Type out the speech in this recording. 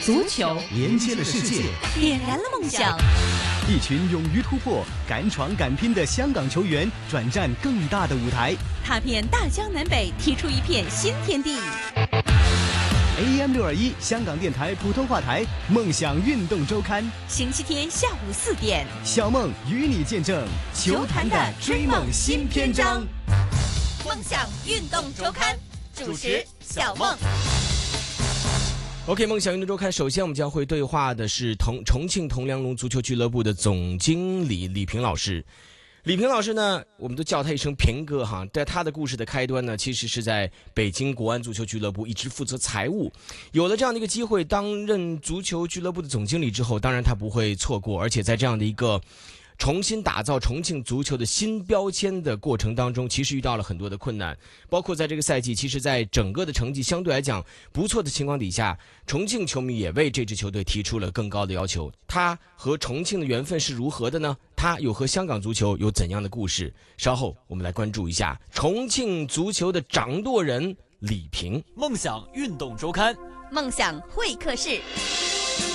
足球连接了世界， 点燃了梦想。 一群勇于突破、敢闯敢拼的香港球员转战更大的舞台， 踏遍大江南北，踢出一片新天地。 AM621 香港电台普通话台《梦想运动周刊》， 星期天下午4点， 小梦与你见证球坛的追梦新篇章。 梦想运动周刊主持小梦。 OK， 梦想运动周刊，首先我们将会对话的是重庆铜梁龙足球俱乐部的总经理李平老师。李平老师呢，我们都叫他一声平哥哈。在他的故事的开端呢，其实是在北京国安足球俱乐部一直负责财务，有了这样的一个机会，担任足球俱乐部的总经理之后，当然他不会错过，而且在这样的一个重新打造重庆足球的新标签的过程当中，其实遇到了很多的困难，包括在这个赛季，其实在整个的成绩相对来讲不错的情况底下，重庆球迷也为这支球队提出了更高的要求。他和重庆的缘分是如何的呢？他又和香港足球有怎样的故事？稍后我们来关注一下重庆足球的掌舵人李平。 梦想运动周刊， 梦想会客室。